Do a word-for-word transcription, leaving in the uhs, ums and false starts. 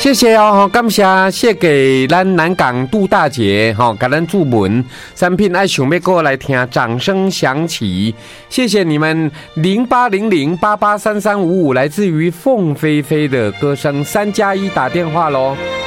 谢谢哦，感谢谢给咱南港杜大姐哈，给咱注文产品爱想要过来听，掌声响起，谢谢你们零八零零八八三三五五来自于凤飞飞的歌声三加一打电话喽。